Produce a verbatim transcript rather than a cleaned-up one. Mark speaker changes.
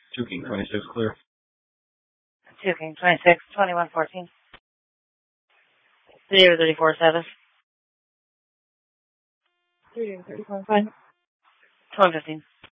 Speaker 1: two King twenty-six clear.
Speaker 2: two King twenty-six, twenty-one fourteen. zero thirty-four seven. three thirty-four five. twenty fifteen.